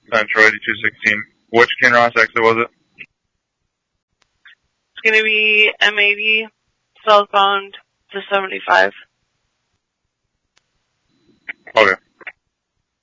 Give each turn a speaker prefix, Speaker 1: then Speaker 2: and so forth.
Speaker 1: Metro 8216. Which Kinross exit was it?
Speaker 2: It's going to be M80 southbound to 75.
Speaker 1: Okay.